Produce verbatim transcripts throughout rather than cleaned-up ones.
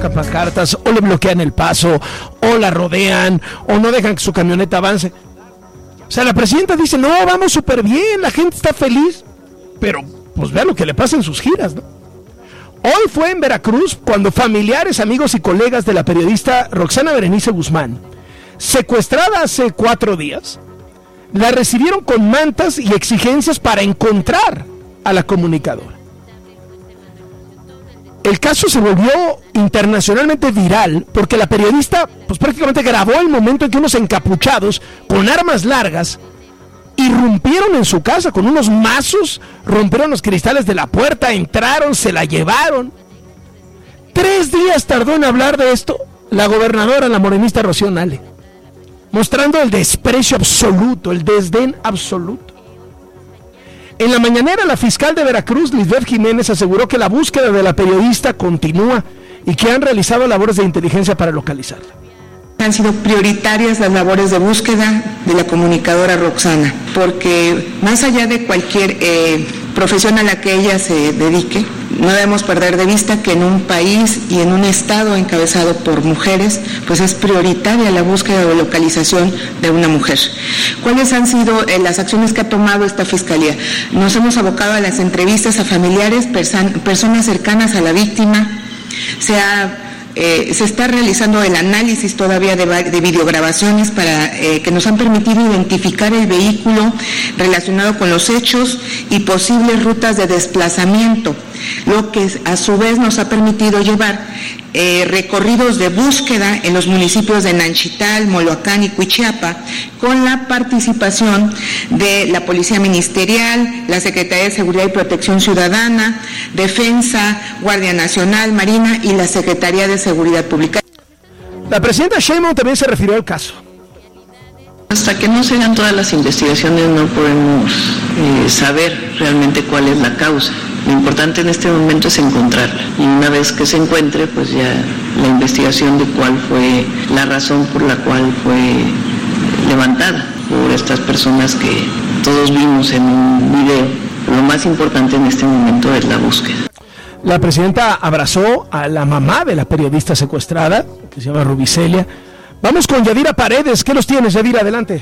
sacan pancartas, o le bloquean el paso, o la rodean, o no dejan que su camioneta avance. O sea, la presidenta dice, no, vamos súper bien, la gente está feliz, pero pues vea lo que le pasa en sus giras, ¿no? Hoy fue en Veracruz cuando familiares, amigos y colegas de la periodista Roxana Berenice Guzmán, secuestrada hace cuatro días, la recibieron con mantas y exigencias para encontrar a la comunicadora. El caso se volvió internacionalmente viral porque la periodista pues prácticamente grabó el momento en que unos encapuchados con armas largas irrumpieron en su casa con unos mazos, rompieron los cristales de la puerta, entraron, se la llevaron. Tres días tardó en hablar de esto la gobernadora, la morenista Rocío Nale, mostrando el desprecio absoluto, el desdén absoluto. En la mañanera, la fiscal de Veracruz, Lisbeth Jiménez, aseguró que la búsqueda de la periodista continúa y que han realizado labores de inteligencia para localizarla. Han sido prioritarias las labores de búsqueda de la comunicadora Roxana, porque más allá de cualquier eh, profesión a la que ella se dedique, no debemos perder de vista que en un país y en un estado encabezado por mujeres, pues es prioritaria la búsqueda o localización de una mujer. ¿Cuáles han sido eh, las acciones que ha tomado esta fiscalía? Nos hemos abocado a las entrevistas a familiares, persan- personas cercanas a la víctima. Se ha Eh, se está realizando el análisis todavía de, de videograbaciones para eh, que nos han permitido identificar el vehículo relacionado con los hechos y posibles rutas de desplazamiento, lo que a su vez nos ha permitido llevar eh, recorridos de búsqueda en los municipios de Nanchital, Moloacán y Cuichiapa, con la participación de la Policía Ministerial, la Secretaría de Seguridad y Protección Ciudadana, Defensa, Guardia Nacional, Marina y la Secretaría de Seguridad Pública. La presidenta Sheinbaum también se refirió al caso. Hasta que no se hagan todas las investigaciones no podemos eh, saber realmente cuál es la causa. Lo importante en este momento es encontrarla. Y una vez que se encuentre, pues ya la investigación de cuál fue la razón por la cual fue levantada por estas personas que todos vimos en un video. Lo más importante en este momento es la búsqueda. La presidenta abrazó a la mamá de la periodista secuestrada, que se llama Rubicelia. Vamos con Yadira Paredes. ¿Qué nos tienes, Yadira? Adelante.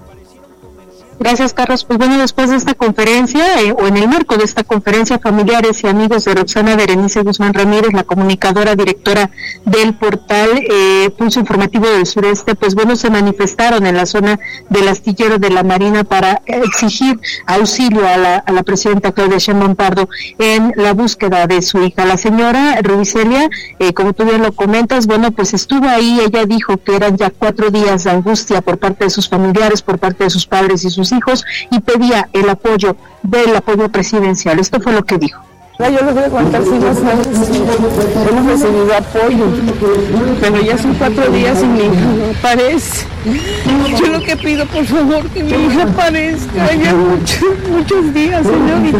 Gracias, Carlos. Pues bueno, después de esta conferencia, eh, o en el marco de esta conferencia, familiares y amigos de Roxana Berenice Guzmán Ramírez, la comunicadora, directora del portal eh, Pulso Informativo del Sureste, pues bueno, se manifestaron en la zona del astillero de la Marina para exigir auxilio a la, a la presidenta Claudia Sheinbaum Pardo en la búsqueda de su hija. La señora Rubicelia, eh, como tú bien lo comentas, bueno, pues estuvo ahí. Ella dijo que eran ya cuatro días de angustia por parte de sus familiares, por parte de sus padres y sus hijos, y pedía el apoyo del apoyo presidencial. Esto fue lo que dijo. Yo les voy a contar si no sabes, hemos recibido apoyo, pero ya son cuatro días y mi hija no aparece. Yo lo que pido, por favor, que mi hija aparezca, ya muchos, muchos días, señorita,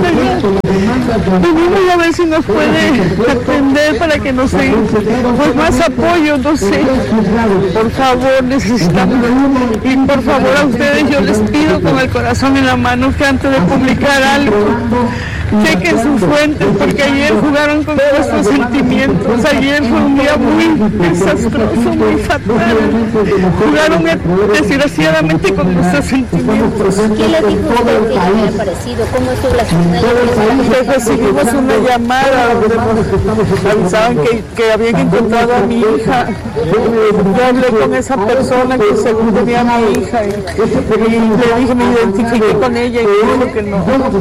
ya. Venimos a ver si nos puede atender para que nos den pues, más apoyo, no sé. Por favor, necesitamos. Y por favor a ustedes yo les pido con el corazón en la mano que antes de publicar algo, chequen sus fuentes, porque ayer jugaron con nuestros sentimientos. Ayer fue un día muy desastroso, muy fatal. Jugaron desgraciadamente con nuestros sentimientos. ¿Qué le dijo usted que le había parecido? ¿Cómo estuvo la semana? Pues recibimos una llamada donde avisaban que, que habían encontrado a mi hija. Yo hablé con esa persona que según tenía a mi hija y, y le dije, me identifiqué con ella y me dijo que no,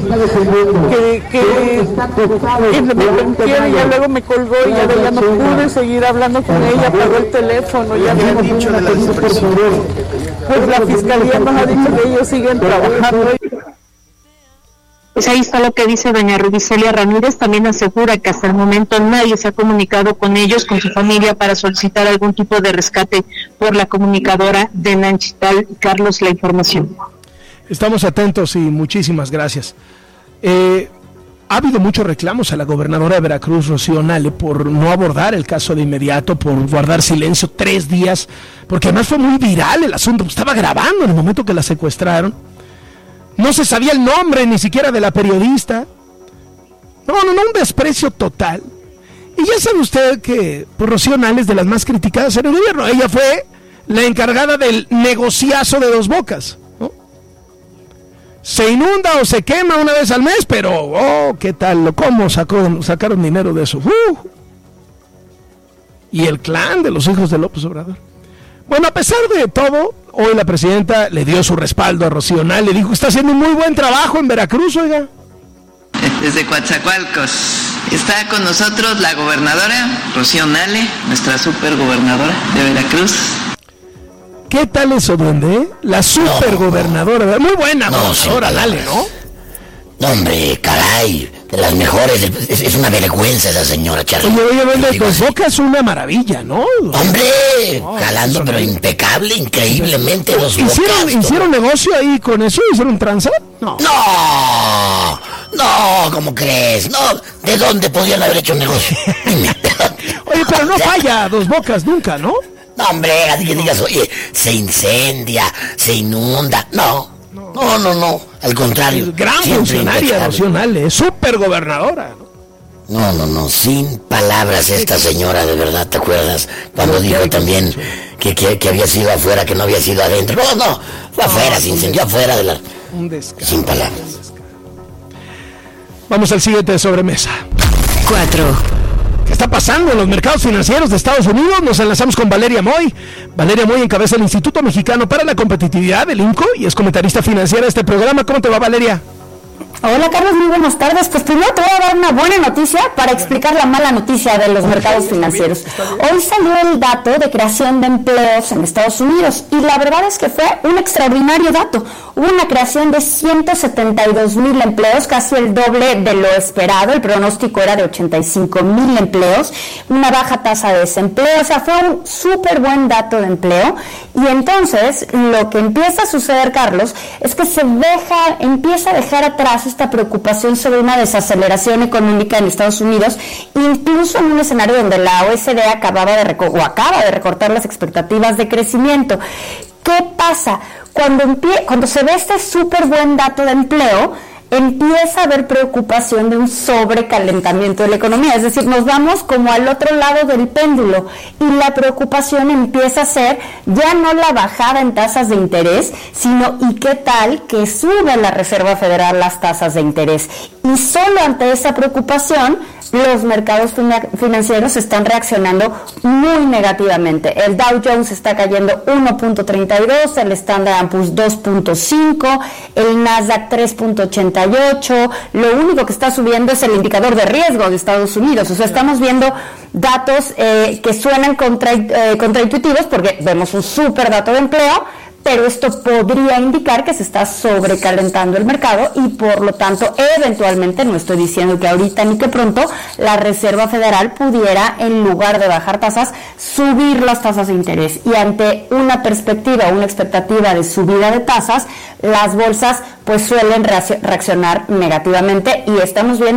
que que, que me permitiera, y ya luego me colgó y ya, ya no pude seguir hablando con ella, apagó el teléfono. Ya me han dicho de la desaparición. Pues la fiscalía nos ha dicho que ellos siguen trabajando. Pues ahí está lo que dice doña Rubicelia Ramírez. También asegura que hasta el momento nadie se ha comunicado con ellos, con su familia, para solicitar algún tipo de rescate por la comunicadora de Nanchital. Carlos, la información. Estamos atentos y muchísimas gracias. Eh, ha habido muchos reclamos a la gobernadora de Veracruz, Rocío Nale, por no abordar el caso de inmediato, por guardar silencio tres días, porque además fue muy viral el asunto. Estaba grabando en el momento que la secuestraron. No se sabía el nombre ni siquiera de la periodista. No, no, no, un desprecio total. Y ya sabe usted que pues, Rocío Nale es de las más criticadas en el gobierno. Ella fue la encargada del negociazo de Dos Bocas, ¿no? Se inunda o se quema una vez al mes, pero, oh, ¿qué tal? ¿Cómo sacó, sacaron dinero de eso? Uh. Y el clan de los hijos de López Obrador. Bueno, a pesar de todo, hoy la presidenta le dio su respaldo a Rocío Nale, le dijo que está haciendo un muy buen trabajo en Veracruz, oiga. Desde Coatzacoalcos está con nosotros la gobernadora Rocío Nale, nuestra supergobernadora de Veracruz. ¿Qué tal eso, duende? La supergobernadora, no, muy buena no, gobernadora, Nale, ¿no? No, hombre, caray, de las mejores, es, es una vergüenza esa señora, Charlie. Oye, oye, duende, Dos Bocas es una maravilla, ¿no? Hombre, oh, jalando, pero impecable, increíblemente Dos Bocas. ¿Hicieron, ¿Hicieron negocio ahí con eso? ¿Hicieron tranza? No. No, no, ¿cómo crees? No, ¿de dónde podían haber hecho negocio? Oye, pero no falla Dos Bocas nunca, ¿no? No, hombre, así que digas, oye, se incendia, se inunda, no. No, no, no, al contrario. Gran funcionaria Rocío Nale, súper gobernadora, ¿no? No, no, no, sin palabras esta señora, de verdad, ¿te acuerdas? Cuando dijo también que, que, que había sido afuera, que no había sido adentro. No, no, fue afuera, se incendió afuera de la... Sin palabras. Vamos al siguiente de sobremesa. Cuatro. ¿Qué está pasando en los mercados financieros de Estados Unidos? Nos enlazamos con Valeria Moy. Valeria Moy encabeza el Instituto Mexicano para la Competitividad, el INCO, y es comentarista financiera de este programa. ¿Cómo te va, Valeria? Hola, Carlos, muy buenas tardes. Pues primero te voy a dar una buena noticia para explicar la mala noticia de los mercados financieros. Hoy salió el dato de creación de empleos en Estados Unidos y la verdad es que fue un extraordinario dato. Hubo una creación de ciento setenta y dos mil empleos, casi el doble de lo esperado. El pronóstico era de ochenta y cinco mil empleos, una baja tasa de desempleo, o sea, fue un súper buen dato de empleo. Y entonces, lo que empieza a suceder, Carlos, es que se deja, empieza a dejar atrás esta preocupación sobre una desaceleración económica en Estados Unidos, incluso en un escenario donde la O E C D acababa de reco- o acaba de recortar las expectativas de crecimiento. ¿Qué pasa? Cuando, empie- cuando se ve este súper buen dato de empleo, empieza a haber preocupación de un sobrecalentamiento de la economía, es decir, nos vamos como al otro lado del péndulo y la preocupación empieza a ser ya no la bajada en tasas de interés, sino ¿y qué tal que sube la Reserva Federal las tasas de interés? Y solo ante esa preocupación los mercados fina- financieros están reaccionando muy negativamente. El Dow Jones está cayendo uno punto treinta y dos, el Standard and Poor's dos punto cinco, el Nasdaq tres punto ochenta y ocho. Lo único que está subiendo es el indicador de riesgo de Estados Unidos. O sea, estamos viendo datos eh, que suenan contra, eh, contraintuitivos porque vemos un súper dato de empleo, pero esto podría indicar que se está sobrecalentando el mercado y por lo tanto eventualmente, no estoy diciendo que ahorita ni que pronto, la Reserva Federal pudiera, en lugar de bajar tasas, subir las tasas de interés. Y ante una perspectiva, una expectativa de subida de tasas, las bolsas pues suelen reaccionar negativamente y estamos viendo